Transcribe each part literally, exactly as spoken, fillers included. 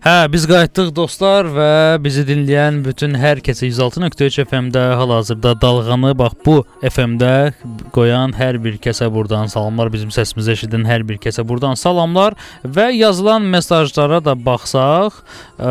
Hə, biz qayıtdıq dostlar və bizi dinləyən bütün hər kəsə yüz altı nöqtə üç F M-də hal-hazırda dalğanı bax bu F M-də qoyan hər bir kəsə buradan salamlar, bizim səsimizi eşidən hər bir kəsə buradan salamlar və yazılan mesajlara da baxsaq, ə,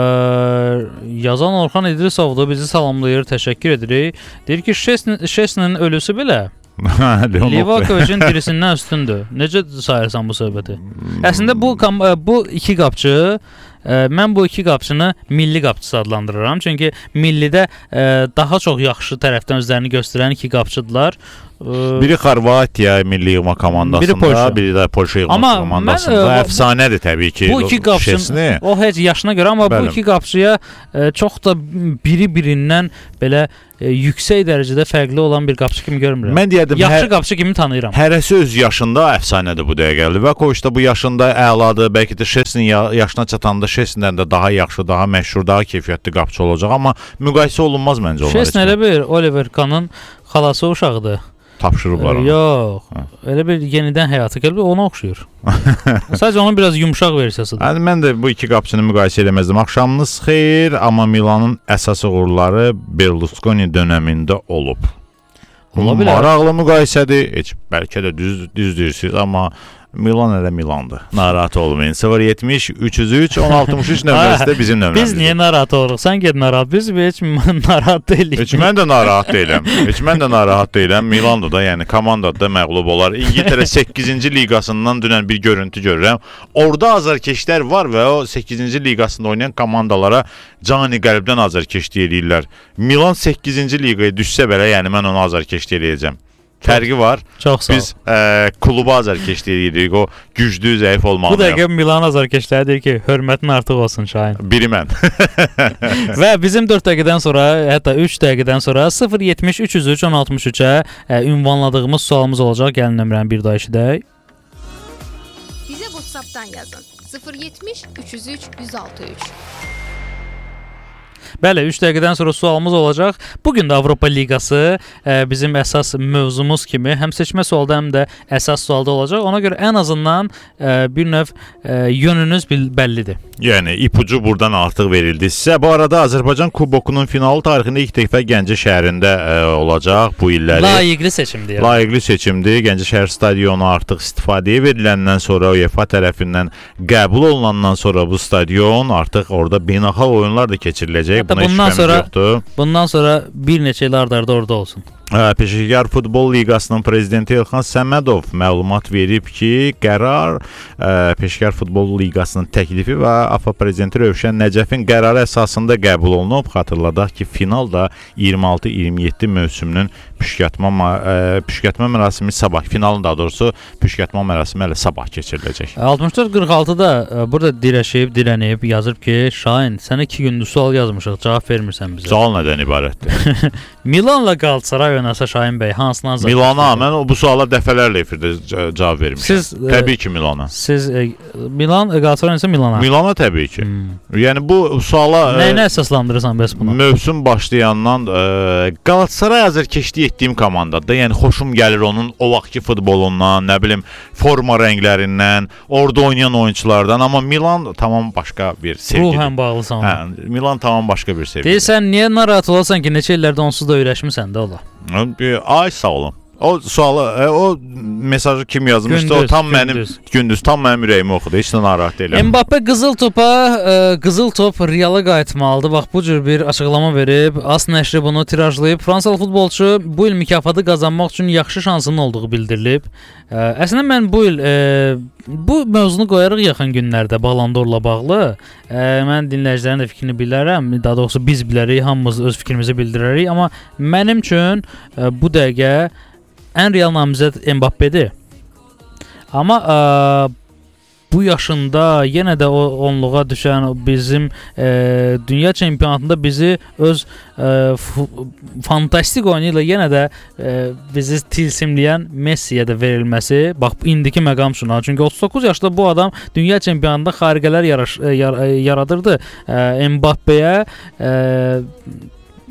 yazan Orxan İdrisovdur, bizi salamlayır, təşəkkür edirik. Deyir ki, Şesnin ölüsü belə Livakovicin dirisindən üstündür. Necə sayırsan bu söhbəti? Əslində bu bu iki qapçı, ə, mən bu iki qapçını milli qapçısı adlandırıram. Çünki millidə ə, daha çox yaxşı tərəfdən özlərini göstərən iki qapçıdılar. Biri Xorvatiya milli yığma komandasında, biri, biri də Polşa yığma amma komandasında. Mən, əfsanədir təbii ki. Bu iki qapçını, o heç yaşına görə, amma Bəlim. bu iki qapçıya e, çox da biri-birindən belə e, yüksək dərəcədə fərqli olan bir qapçı kimi görmürəm. Mən deyərdim, yaxşı hər, qapçı kimi tanıyıram. Hərəsi öz yaşında əfsanədir bu dəqiqə. Livakovic da bu yaşında əladır. Bəlkə də Şesnin yaşına çatanda Şesndən də daha yaxşı, daha məşhur, daha keyfiyyətli qapçı olacaq, amma müqayisə olunmaz məncə onlar. Şesn elə bir Oliver Kahnın xalası uşağıdır. Tapşırıblar onu. Yox, hə. Elə bir yenidən həyata gəlib, ona oxşuyur. Sadəcə onun biraz yumşaq versiyasıdır. Yəni, mən də bu iki qapçını müqayisə eləməzdim. Axşamınız xeyir, amma Milanın əsas uğurları Berlusconi dönəmində olub. Maraqlı müqayisədir, heç bəlkə də düz, düz deyirsiniz, amma Milan elə Milandır. Narahat olmayın. sıfır yetmiş üç yüz üç on altmış üç nömrəsi də bizim nömrəmizdir. Biz niyə narahat oluruq? Sən get narahat. Biz heç narahat deyilik. Heç mən də narahat deyiləm. Heç mən də narahat deyiləm. Milan'da da, yəni komandada da məğlub olar. İngiltərə səkkizinci liqasından dünən bir görüntü görürəm. Orada azarkeşlər var və o səkkizinci liqasında oynayan komandalara cani qəlbdən azarkeşlik eləyirlər. Milan səkkizinci liqaya düşsə belə, yəni mən onu azarkeşlik eləyəcəm. Fərqi var. Çox sağ ol. Biz ə, kluba azarkeşlik eləyirik. O güclü, zəif olmalı. Bu dəqiqə Milan azarkeşləri deyir ki, hörmətin artıq olsun Şahin. Biri mən. Və bizim dörd dəqiqədən sonra, hətta üç dəqiqədən sonra sıfır yetmiş üç yüz üç on altmış üçə ə, ünvanladığımız sualımız olacaq. Gəlin nömrəni bir daha eşidək. Bizə WhatsApp-dan yazın. sıfır yetmiş üç yüz üç yüz altı üç. Bəli, üç dəqiqədən sonra sualımız olacaq. Bugün də Avropa Liqası ə, bizim əsas mövzumuz kimi həm seçmə sualda, həm də əsas sualda olacaq. Ona görə ən azından ə, bir növ ə, yönünüz bəllidir. Yəni ipucu buradan artıq verildi sizə. Bu arada Azərbaycan Kubokunun finalı tarixində ilk dəfə Gəncə şəhərində ə, olacaq bu illəri. Layiqli seçimdir. Yəni. Layiqli seçimdir. Gəncə şəhər stadionu artıq istifadəyə veriləndən sonra, UEFA tərəfindən qəbul olunandan sonra bu stadion artıq orada beynəlxalq oyunlar da keçiriləcək. Hətta bundan sonra, bundan sonra bir neçə il ardarda orada olsun. Peşəkar Futbol Liqasının prezidenti Elxan Səmədov məlumat verib ki, qərar ə, Peşəkar Futbol Liqasının təklifi və AFA prezidenti Rövşən Nəcəfin qərarı əsasında qəbul olunub. Xatırladaq ki, final da iyirmi altı iyirmi yeddi mövsümünün püşkətmə, ə, püşkətmə mərasimi sabah, finalın daha doğrusu püşkətmə mərasimi hələ sabah keçiriləcək. altmış dörd qırx altıda ə, burada dirəşib, dirənib, yazıb ki, Şahin, sənə iki gündür sual yazmışıq, cavab vermirsən bizə. Sual nədən ibarətdir? Milanla Qalatasaray oynasa Şahin bəy, hansına azad? Milana, mən bu suala dəfələrlə efirdə cavab vermişəm. Siz, təbii ki, Milana. Siz e, Milan, Qalatasaray oynasa Milana. Milana təbii ki. Hmm. Yəni bu suala nəyinə əsaslandırırsan bəs buna? Mövsüm başlayandan e, Qalatasaray azarkeşlik etdiyim komandadır. Yəni xoşum gəlir onun o vaxtki futbolundan, nə bilim, forma rənglərindən, orada oynayan oyunçulardan, amma Milan tamam başqa bir sevgidir. Ruhən bağlısan. Hə, Milan tamam başqa bir sevgidir. Deyirsən, niyə narahat olasan ki, neçə illərdə onsuz da öyrəşmisən də ola? Ay sağ olun. O sualı, o mesajı kim yazmışdı? Gündüz, o tam gündüz. mənim gündüz, tam mənim ürəyimi oxudu. Heç də narahat deyiləm. Mbappe qızıl topa, ə, qızıl top Reala qayıtmalıdır. Bax bu cür bir açıqlama verib, AS nəşri bunu tirajlayıb. Fransalı futbolçu bu il mükafatı qazanmaq üçün yaxşı şansının olduğu bildirilib. Ə, əslində mən bu il ə, bu mövzunu qoyarıq yaxın günlərdə Ballon d'Orla bağlı. Ə, mən dinləyicilərin də fikrini bilərəm. Daha doğrusu biz bilərik, hamımız öz fikrimizi bildirərik, amma mənim üçün ə, bu dəqiqə ən real namizəd Mbappe'dir. Amma ə, bu yaşında yenə də o onluğa düşən bizim ə, dünya çempionatında bizi öz ə, fantastik oyunu ilə yenə də ə, bizi tilsimləyən Messi'yə də verilməsi, bax indiki məqam şuna. Çünki otuz doqquz yaşında bu adam dünya çempionatında xariqələr yaraş, yar, yaradırdı. Ə, Mbappe'yə ə,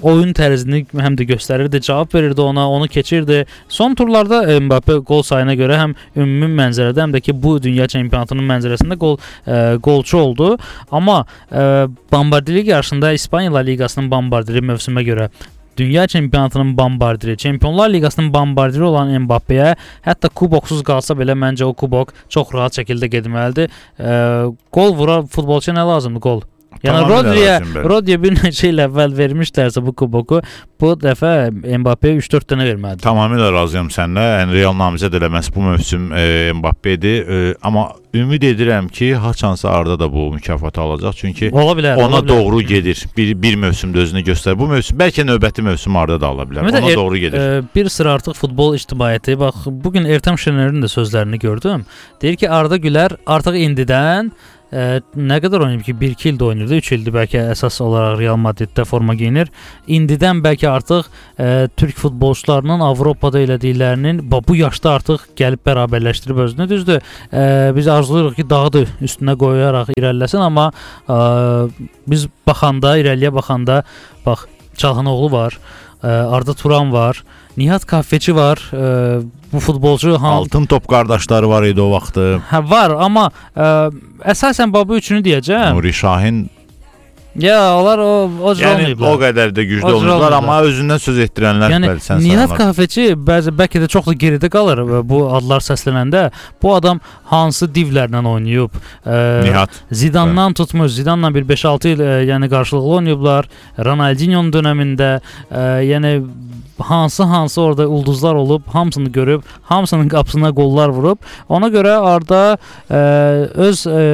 oyun tərzini həm də göstərirdi, cavab verirdi ona, onu keçirdi. Son turlarda Mbappe qol sayına görə həm ümumi mənzərədə, həm də ki bu dünya çempionatının mənzərəsində qol ə, qolçu oldu. Amma ə, bombardiri yarışında İspaniya La Liqasının bombardiri mövsümə görə dünya çempionatının bombardiri, Çempionlar Liqasının bombardiri olan Mbappeyə hətta kuboksuz qalsa belə məncə o kubok çox rahat şəkildə getməlidir. Ə, qol vuran futbolçuya nə lazımdır? Qol. Yəni Rodriyə, Rodriyə bir neçə il əvvəl vermişlərsə bu kuboku, bu dəfə Mbappeyə üç dörd dənə verməlidir. Tamamilə razıyam səninlə. Yəni Real namizəd eləməsi bu mövsüm e, Mbappedir. E, amma ümid edirəm ki, haçansa Arda da bu mükafatı alacaq. Çünki ola bilər, ona ola bilər. doğru gedir. Bir bir mövsümdə özünü göstərir. Bu mövsüm bəlkə növbəti mövsüm Arda da ala bilər. Ona er, doğru gedir. E, bir sıra artıq futbol ictimaiyyəti, bax bugün Ertem Şener'in də sözlərini gördüm. Deyir ki, Arda Güler artıq indidən Ə, nə qədər oynayıb ki, bir iki ildə oynayırdı, üç ildir bəlkə əsas olaraq Real Madriddə forma geyinir. İndidən bəlkə artıq ə, Türk futbolçularının Avropada elədiklərinin bu yaşda artıq gəlib bərabərləşdirib özünü. Düzdür, ə, biz arzulayırıq ki, dağı da üstünə qoyaraq irəliləsin, amma ə, biz baxanda, irəliyə baxanda, bax, Çalhanoğlu var, ə, Arda Turan var, Nihat Kahveci var, ə, bu futbolcu han... Altın top qardaşları var idi o vaxtı. Hə, var, amma ə, əsasən babu üçünü deyəcəm. Nuri Şahin. Ya, onlar o o cür yəni, olmayıblar. o qədər də güclü olmayıblar, amma özündən söz etdirənlər yəni, bəli, sən Nihat Kahveci bəzi bəlkə də çox da geridə qalır bu adlar səslənəndə. Bu adam hansı divlərlə oynayıb? Ə, Nihat. Zidandan tutmuş, Zidanla bir beş altı il ə, yəni qarşılıqlı oynayıblar. Ronaldinho'nun dövründə, ə, yəni hansı-hansı orada ulduzlar olub, hamısını görüb, hamısının qapısına qollar vurub. Ona görə Arda ə, öz ə,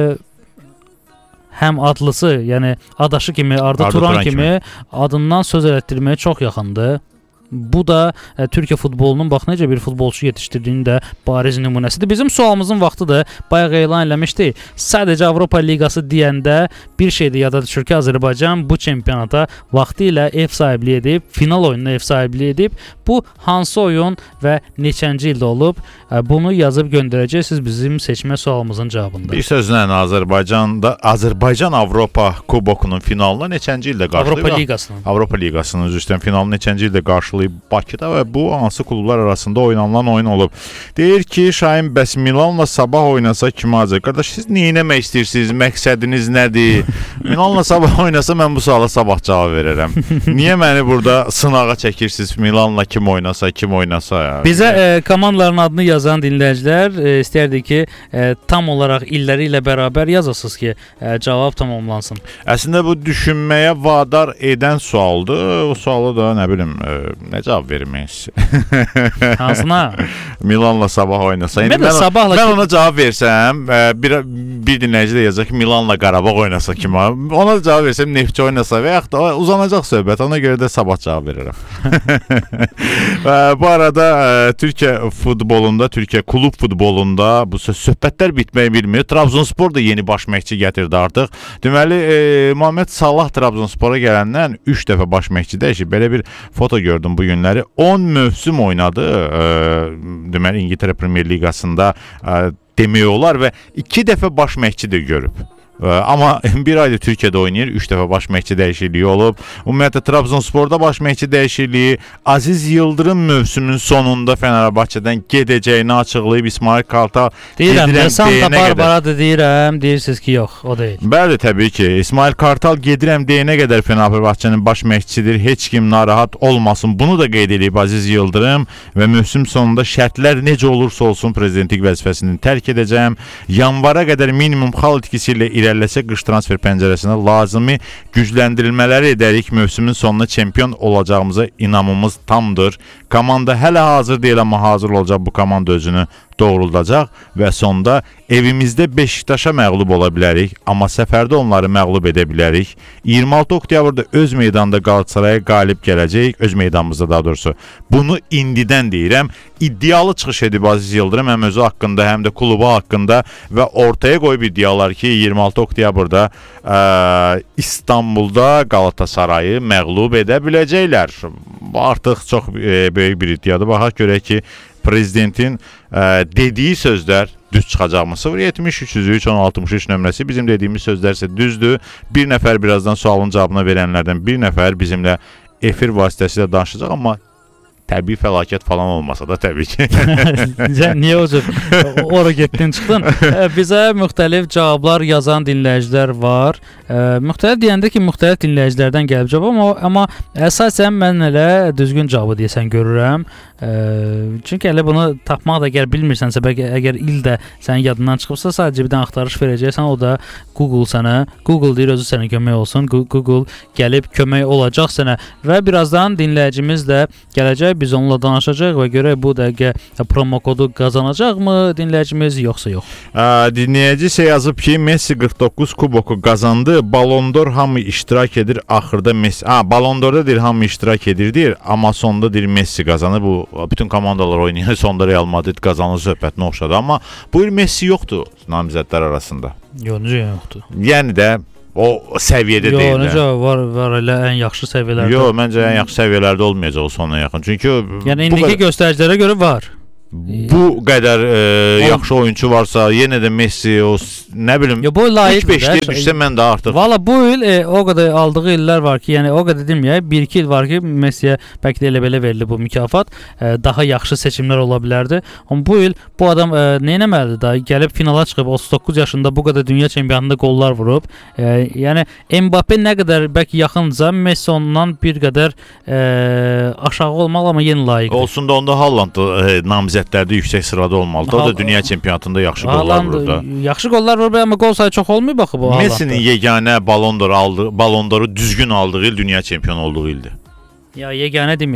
həm adlısı, yəni adaşı kimi, Arda, Arda Turan, Turan kimi, kimi adından söz elətdirməyə çox yaxındır. Bu da ə, Türkiyə futbolunun bax necə bir futbolçu yetişdirdiyinin də bariz nümunəsidir. Bizim sualımızın vaxtıdır. Bayaq elan eləmişdik. Sadəcə Avropa Liqası deyəndə bir şey də yada düşür ki, Azərbaycan bu çempionata vaxtı ilə ev sahibliyi edib, final oyununa ev sahibliyi edib. Bu hansı oyun və neçənci ildə olub? Ə, bunu yazıb göndərəcəksiniz bizim seçmə sualımızın cavabında. Bir sözlə Azərbaycanda Azərbaycan Avropa Kubokunun finalına neçənci ildə qarşılayıb? Avropa Liqasının. Avropa Liqasının üzrə finalını neçənci ildə qarşılayıb Bakıda və bu hansı klublar arasında oynanılan oyun olub. Deyir ki, Şahin, bəs Milanla sabah oynasa kimi acaq? Qardaş, siz nə etmək istəyirsiniz? Məqsədiniz nədir? Milanla sabah oynasa mən bu suala sabah cavab verərəm. Niyə məni burada sınağa çəkirsiniz? Milanla kim oynasa, kim oynasa ya? Bizə e, komandaların adını yazan dinləyicilər e, istərdik ki, e, tam olaraq illəri ilə bərabər yazasınız ki, e, cavab tamamlansın. Əslində bu düşünməyə vadar edən sualdır. O sualı da nə bilim, e, nə cavab vermək? Hansına? Milanla sabah oynasa. Mən, mən, sabahla mən ona cavab versəm, bir, bir dinləyici də yazacaq ki, Milanla Qarabağ oynasa kimi. Ona da cavab versəm, Neftçi oynasa və yaxud da uzanacaq söhbət. Ona görə də sabah cavab verirəm. Bu arada Türkiyə futbolunda, Türkiyə klub futbolunda bu söhbətlər bitməyi bilmir. Trabzonspor da yeni baş məşqçi gətirdi artıq. Deməli, e, Muhammed Salah Trabzonspora gələndən üç dəfə baş məşqçi dəyişib. Belə bir foto gördüm bu günləri. on mövsüm oynadı. E, deməli İngiltərə Premyer Liqasında e, demək olar və iki dəfə baş məşqçi də görüb. Amma bir aydır Türkiyədə oynayır, üç dəfə baş məşqçi dəyişikliyi olub. Ümumiyyətlə Trabzonsporda baş məşqçi dəyişikliyi, Aziz Yıldırım mövsümün sonunda Fenerbahçedən gedəcəyini açıqlayıb. İsmail Kartal deyirəm, Santa Barbara deyirəm, deyirsiniz ki, yox, o deyil. Bəli, təbii ki. İsmail Kartal gedirəm deyənə qədər Fenerbahçenin baş məşqçidir. Heç kim narahat olmasın. Bunu da qeyd edib Aziz Yıldırım və mövsüm sonunda şərtlər necə olursa olsun prezidentlik vəzifəsini tərk edəcəm. Yanvara qədər minimum xal itkisi ilə irəliləyə Əlləsə qış transfer pəncərəsinə lazımi gücləndirilmələri edərik. Mövsümün sonuna çempion olacağımıza inamımız tamdır. Komanda hələ hazır deyil, amma hazır olacaq. Bu komanda özünü doğruldacaq və sonda evimizdə Beşiktaşa məğlub ola bilərik, amma səfərdə onları məğlub edə bilərik. iyirmi altı oktyabrda öz meydanda Qalatasaraya qalib gələcəyik, öz meydanımızda daha doğrusu. Bunu indidən deyirəm. İddialı çıxış edib Aziz Yıldırım həm özü haqqında, həm də klubu haqqında və ortaya qoyub iddialar ki, iyirmi altı oktyabrda ə, İstanbulda Qalatasarayı məğlub edə biləcəklər. Artıq çox e, böyük bir iddiadır. Baxaq görək ki, prezidentin ə, dediyi sözlər düz çıxacaqmı? sıfır yetmiş üç yüz üç on altmış üç nömrəsi. Bizim dediyimiz sözlər isə düzdür. Bir nəfər birazdan sualın cavabını verənlərdən bir nəfər bizimlə efir vasitəsilə danışacaq, amma təbii fəlakət falan olmasa da təbii ki. Niyə o cür ora getdin, çıxdın? Bizə müxtəlif cavablar yazan dinləyicilər var. Müxtəlif deyəndə ki, müxtəlif dinləyicilərdən gəlib cavab, amma, amma əsasən mən elə düzgün cavabı deyəsən görürəm. Çünki elə bunu tapmaq da əgər bilmirsənsə, bəlkə əgər il də sənin yadından çıxıbsa, sadəcə birdən axtarış verəcəksən, o da Google sənə, Google deyir özü sənə kömək olsun, Google gəlib kömək olacaq sənə və birazdan dinləyicimiz də gələcək, biz onunla danışacaq və görək bu dəqiqə promo kodu qazanacaqmı dinləyicimiz yoxsa yox. Ə, dinləyici isə yazıb ki, Messi qırx doqquz kuboku qazandı, Ballon d'Or hamı iştirak edir, axırda Messi, ha, Ballon d'Orda deyir hamı iştirak edir deyir, amma sonda deyir Messi qazanır. Bu bütün komandalar oynayır, sonda Real Madrid qazanır söhbətinə oxşadı, amma bu il Messi yoxdur namizədlər arasında. Yox, necə yoxdur? Yəni də o səviyyədə deyil. Yox, necə var, var elə ən yaxşı səviyyələrdə. Yox, məncə ən yaxşı səviyyələrdə olmayacaq o sona yaxın. Çünki yəni indiki qədər... göstəricilərə görə var. Bu qədər e, yaxşı oyunçu varsa, yenə də Messi o nə bilim Yo, bu ilk beşliyə düşsə mən də artıq. Valla bu il e, o qədər aldığı illər var ki, yəni o qədər deməyək, bir iki il var ki, Messiyə bəlkə də elə belə verildi bu mükafat. E, daha yaxşı seçimlər ola bilərdi. Amma bu il bu adam e, nə etməlidir da? Gəlib finala çıxıb otuz doqquz yaşında bu qədər dünya çempionatında qollar vurub. E, yəni Mbappe nə qədər bəlkə yaxındsa, Messi ondan bir qədər e, aşağı olmalı, amma yenə layiqdir. Olsun da onda Haaland e, namizədlərdə yüksək sırada olmalıdır. O da dünya çempionatında yaxşı qollar vurur da. Yaxşı qollar vurur, amma qol sayı çox olmuyor baxı bu Haalandda. Messi'nin yeganə Ballon d'Or aldığı, Ballon d'Or'u düzgün aldığı il dünya çempionu olduğu ildir. Ya yeganə demir.